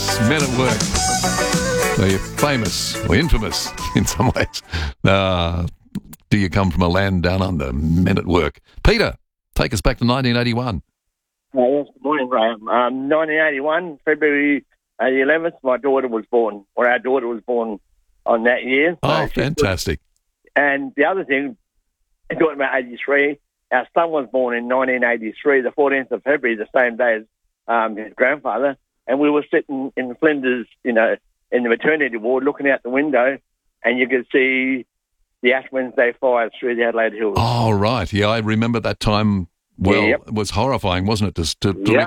Yes, Men at Work. They're famous, or infamous in some ways. Do you come from a land down under? Men at Work. Peter, take us back to 1981. Yes, good morning, Graham. 1981, February the 11th, my daughter was born, or our daughter was born on that year. Oh, fantastic. And the other thing, talking about 83, our son was born in 1983, the 14th of February, the same day as his grandfather, and we were sitting in Flinders, in the maternity ward, looking out the window, and you could see the Ash Wednesday fires through the Adelaide Hills. Oh, right. Yeah, I remember that time. Well, Yep. It was horrifying, wasn't it? Yep.